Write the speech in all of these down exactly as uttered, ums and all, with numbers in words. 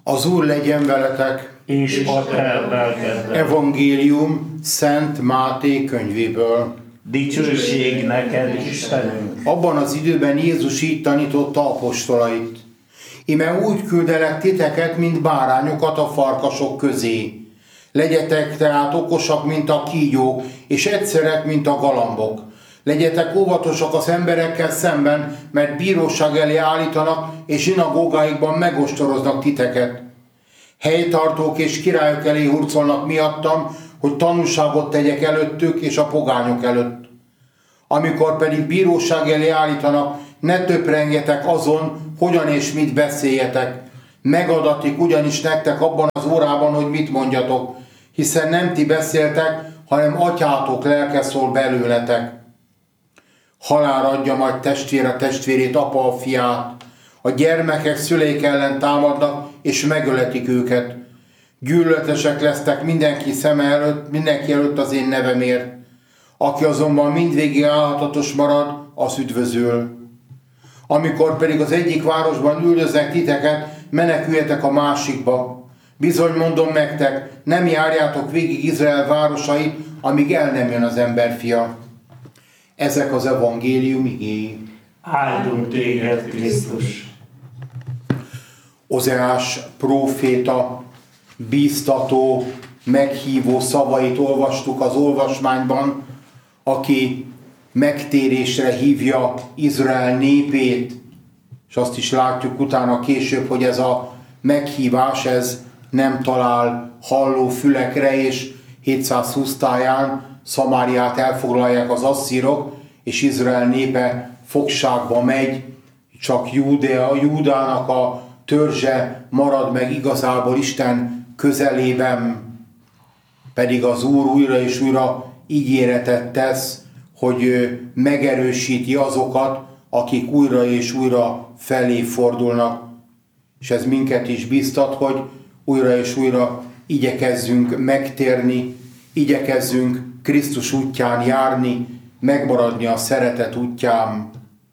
Az Úr legyen veletek! És a te lelkeddel. Evangélium Szent Máté könyvéből. Dicsőség neked, Istenünk! Abban az időben Jézus így tanította apostolait. Íme úgy küldelek titeket, mint bárányokat a farkasok közé. Legyetek tehát okosak, mint a kígyók, és egyszerek, mint a galambok. Legyetek óvatosak az emberekkel szemben, mert bíróság elé állítanak, és zsinagógáikban megostoroznak titeket. Helytartók és királyok elé hurcolnak miattam, hogy tanúságot tegyek előttük és a pogányok előtt. Amikor pedig bíróság elé állítanak, ne töprengjetek azon, hogyan és mit beszéljetek. Megadatik ugyanis nektek abban az órában, hogy mit mondjatok, hiszen nem ti beszéltek, hanem atyátok lelke szól belőletek. Halálra adja majd testvér a testvérét, apa a fiát. A gyermekek szüleik ellen támadnak, és megöletik őket. Gyűlöletesek lesztek mindenki szeme előtt, mindenki előtt az én nevemért. Aki azonban mindvégig állhatatos marad, az üdvözül. Amikor pedig az egyik városban üldöznek titeket, meneküljetek a másikba. Bizony mondom nektek, nem járjátok végig Izrael városait, amíg el nem jön az emberfia. Ezek az evangélium igéi. Áldunk téged, Krisztus! Ozeás próféta bíztató, meghívó szavait olvastuk az olvasmányban, aki megtérésre hívja Izrael népét, és azt is látjuk utána később, hogy ez a meghívás ez nem talál halló fülekre, és hétszázhúsz táján Szamáriát elfoglalják az asszírok, és Izrael népe fogságba megy, csak Júdea, Júdának a törzse marad meg igazából Isten közelében, pedig az Úr újra és újra ígéretet tesz, hogy megerősíti azokat, akik újra és újra felé fordulnak. És ez minket is biztat, hogy újra és újra igyekezzünk megtérni, igyekezzünk Krisztus útján járni, megmaradni a szeretet útján.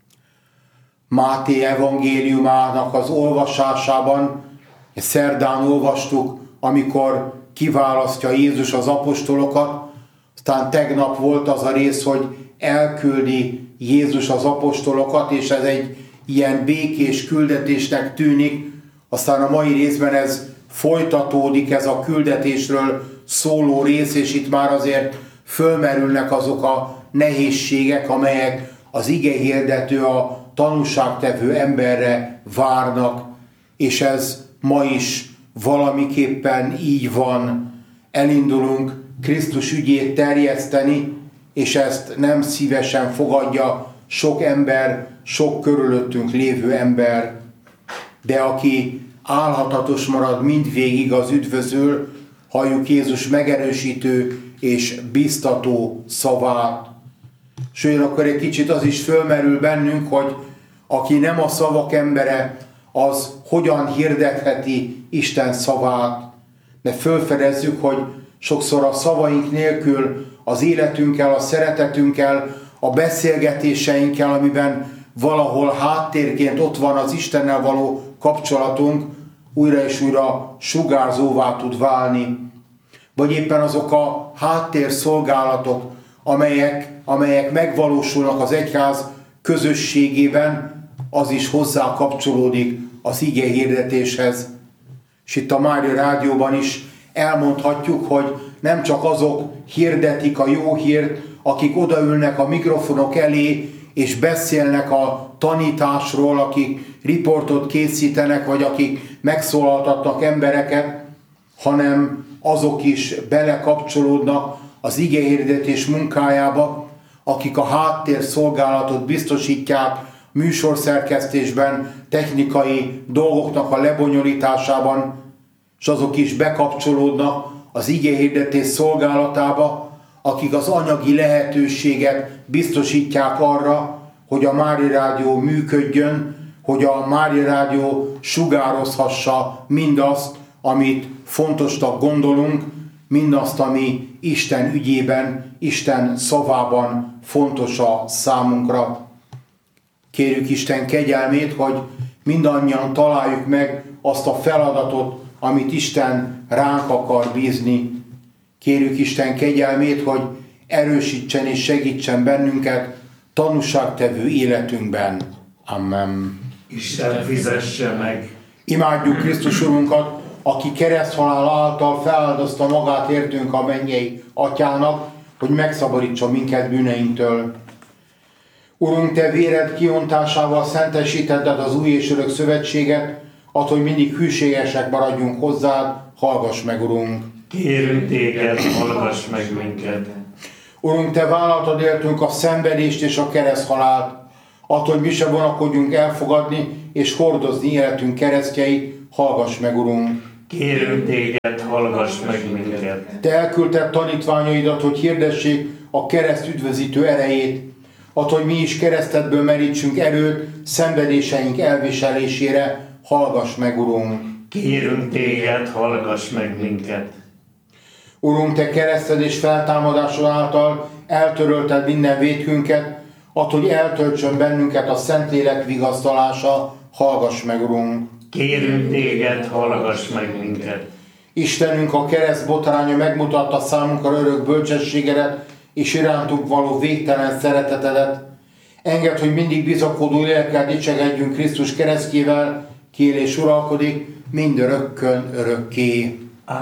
Máté evangéliumának az olvasásában, szerdán olvastuk, amikor kiválasztja Jézus az apostolokat, aztán tegnap volt az a rész, hogy elküldi Jézus az apostolokat, és ez egy ilyen békés küldetésnek tűnik, aztán a mai részben ez folytatódik, ez a küldetésről szóló rész, és itt már azért fölmerülnek azok a nehézségek, amelyek az igehirdető, a tanúságtevő emberre várnak, és ez ma is valamiképpen így van. Elindulunk Krisztus ügyét terjeszteni, és ezt nem szívesen fogadja sok ember, sok körülöttünk lévő ember, de aki álhatatos marad mindvégig, az üdvözül, halljuk Jézus megerősítő és biztató szavát. Sőt, akkor egy kicsit az is fölmerül bennünk, hogy aki nem a szavak embere, az hogyan hirdetheti Isten szavát. De fölfedezzük, hogy sokszor a szavaink nélkül, az életünkkel, a szeretetünkkel, a beszélgetéseinkkel, amiben valahol háttérként ott van az Istennel való kapcsolatunk, újra és újra sugárzóvá tud válni. Vagy éppen azok a háttérszolgálatok, amelyek, amelyek megvalósulnak az egyház közösségében, az is hozzá kapcsolódik az ige hirdetéshez. És itt a Mária Rádióban is elmondhatjuk, hogy nem csak azok hirdetik a jó hírt, akik odaülnek a mikrofonok elé, és beszélnek a tanításról, akik riportot készítenek, vagy akik megszólaltatnak embereket, hanem azok is belekapcsolódnak az igehirdetés munkájába, akik a háttérszolgálatot biztosítják műsorszerkesztésben, technikai dolgoknak a lebonyolításában, és azok is bekapcsolódnak az igehirdetés szolgálatába, akik az anyagi lehetőséget biztosítják arra, hogy a Mária Rádió működjön, hogy a Mária Rádió sugározhassa mindazt, amit fontosnak gondolunk, mindazt, ami Isten ügyében, Isten szavában fontos a számunkra. Kérjük Isten kegyelmét, hogy mindannyian találjuk meg azt a feladatot, amit Isten ránk akar bízni. Kérjük Isten kegyelmét, hogy erősítsen és segítsen bennünket tanúságtevő életünkben. Amen. Isten fizesse meg. Imádjuk Krisztus Urunkat, aki kereszthalál által feláldozta magát értünk a mennyei Atyának, hogy megszabadítsa minket bűneinktől. Urunk, Te véred kiontásával szentesítetted az új és örök szövetséget, attól, hogy mindig hűségesek maradjunk hozzád, hallgass meg, Urunk. Kérünk Téged, hallgass meg minket. Urunk, Te vállaltad értünk a szenvedést és a kereszthalált, attól, hogy mi se vonakodjunk elfogadni és hordozni életünk keresztjeit, hallgass meg, Urunk. Kérünk Téged, hallgass meg minket. Te elküldted tanítványaidat, hogy hirdessék a kereszt üdvözítő erejét, attól, hogy mi is keresztedből merítsünk erőt szenvedéseink elviselésére, hallgass meg, Urunk. Kérünk Téged, hallgass meg minket. Urunk, Te kereszted és feltámadásod által eltörölted minden vétkünket, attól, hogy eltöltsön bennünket a Szentlélek vigasztalása, hallgass meg, Urunk. Kérünk Téged, hallgass meg minket. Istenünk, a kereszt botránya megmutatta számunkra örök bölcsességedet és irántunk való végtelen szeretetedet. Engedd, hogy mindig bizakodó lélekkel dicsegedjünk Krisztus keresztjével, ki él és uralkodik mindörökkön örökké.